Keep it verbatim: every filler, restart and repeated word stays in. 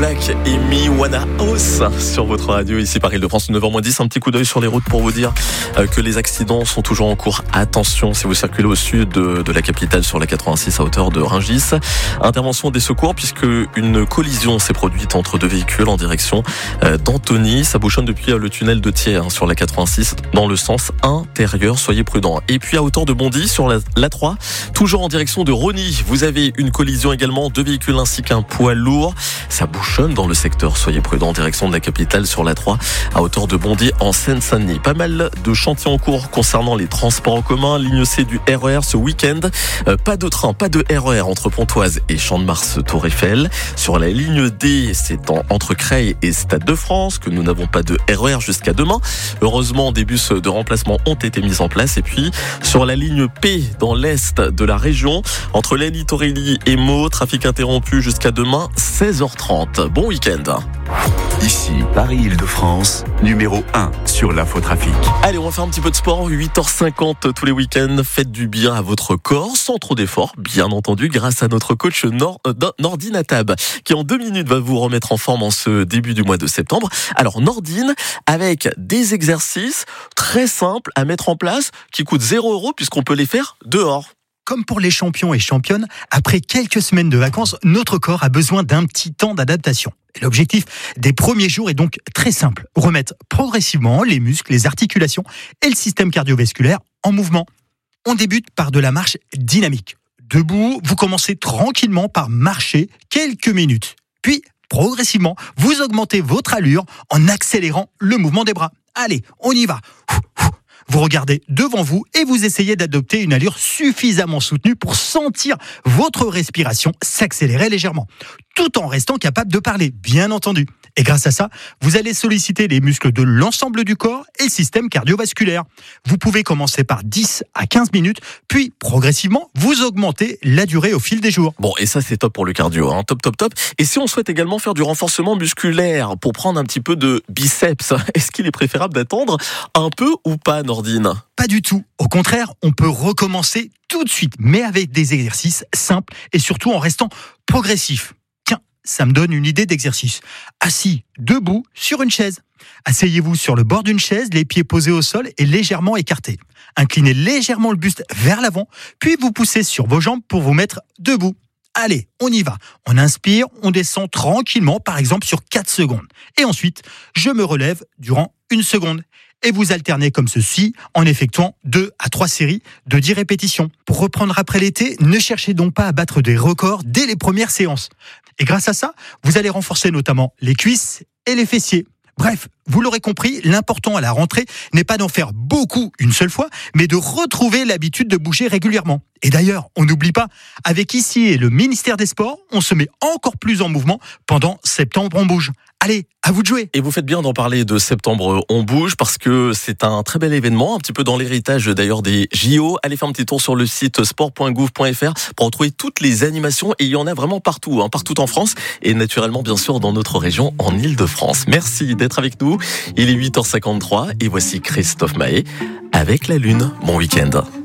Black et Me Wanna House sur votre radio ici par Île-de-France, neuf heures moins dix. Un petit coup d'œil sur les routes pour vous dire que les accidents sont toujours en cours. Attention si vous circulez au sud de, de la capitale sur la quatre-vingt-six à hauteur de Rungis. Intervention des secours puisque une collision s'est produite entre deux véhicules en direction d'Antony. Ça bouchonne depuis le tunnel de Thiers hein, sur la quatre-vingt-six dans le sens intérieur. Soyez prudents. Et puis à hauteur de Bondy sur la, l'A trois, toujours en direction de Rosny. Vous avez une collision également, deux véhicules ainsi qu'un poids lourd. Ça bouchonne dans le secteur. Soyez prudents en direction de la capitale sur l'A trois à hauteur de Bondy en Seine-Saint-Denis. Pas mal de chantiers en cours concernant les transports en commun. Ligne C du R E R ce week-end. Euh, pas de train, pas de R E R entre Pontoise et Champ-de-Mars Tour Eiffel. Sur la ligne D, c'est en, entre Creil et Stade de France que nous n'avons pas de R E R jusqu'à demain. Heureusement, des bus de remplacement ont été mis en place. Et puis, sur la ligne P dans l'est de la région, entre Lely, Torelli et Meaux, trafic interrompu jusqu'à demain, seize heures trente. Bon week-end. Ici, Paris-Île-de-France, numéro un sur l'infotrafic. Allez, on va faire un petit peu de sport. huit heures cinquante tous les week-ends. Faites du bien à votre corps, sans trop d'efforts, bien entendu, grâce à notre coach Nord, euh, Nordine Atab, qui en deux minutes va vous remettre en forme en ce début du mois de septembre. Alors, Nordine, avec des exercices très simples à mettre en place, qui coûtent zéro euro, puisqu'on peut les faire dehors. Comme pour les champions et championnes, après quelques semaines de vacances, notre corps a besoin d'un petit temps d'adaptation. Et l'objectif des premiers jours est donc très simple. Remettre progressivement les muscles, les articulations et le système cardiovasculaire en mouvement. On débute par de la marche dynamique. Debout, vous commencez tranquillement par marcher quelques minutes. Puis, progressivement, vous augmentez votre allure en accélérant le mouvement des bras. Allez, on y va. Vous regardez devant vous et vous essayez d'adopter une allure suffisamment soutenue pour sentir votre respiration s'accélérer légèrement, tout en restant capable de parler, bien entendu. Et grâce à ça, vous allez solliciter les muscles de l'ensemble du corps et le système cardiovasculaire. Vous pouvez commencer par dix à quinze minutes, puis progressivement, vous augmentez la durée au fil des jours. Bon, et ça c'est top pour le cardio, hein. Top, top, top. Et si on souhaite également faire du renforcement musculaire pour prendre un petit peu de biceps, est-ce qu'il est préférable d'attendre un peu ou pas, Nordine ? Pas du tout. Au contraire, on peut recommencer tout de suite, mais avec des exercices simples et surtout en restant progressif. Tiens, ça me donne une idée d'exercice. Assis, debout, sur une chaise. Asseyez-vous sur le bord d'une chaise, les pieds posés au sol et légèrement écartés. Inclinez légèrement le buste vers l'avant, puis vous poussez sur vos jambes pour vous mettre debout. Allez, on y va. On inspire, on descend tranquillement, par exemple sur quatre secondes. Et ensuite, je me relève durant une seconde. Et vous alternez comme ceci en effectuant deux à trois séries de dix répétitions. Pour reprendre après l'été, ne cherchez donc pas à battre des records dès les premières séances. Et grâce à ça, vous allez renforcer notamment les cuisses et les fessiers. Bref, vous l'aurez compris, l'important à la rentrée n'est pas d'en faire beaucoup une seule fois, mais de retrouver l'habitude de bouger régulièrement. Et d'ailleurs, on n'oublie pas, avec ici et le ministère des Sports, on se met encore plus en mouvement pendant Septembre on bouge. Allez, à vous de jouer. Et vous faites bien d'en parler de Septembre on bouge parce que c'est un très bel événement, un petit peu dans l'héritage d'ailleurs des J O. Allez faire un petit tour sur le site sport point gouv point f r pour retrouver toutes les animations et il y en a vraiment partout, hein, partout en France et naturellement bien sûr dans notre région en Île-de-France. Merci d'être avec nous. Il est huit heures cinquante-trois et voici Christophe Maé avec la Lune. Bon week-end.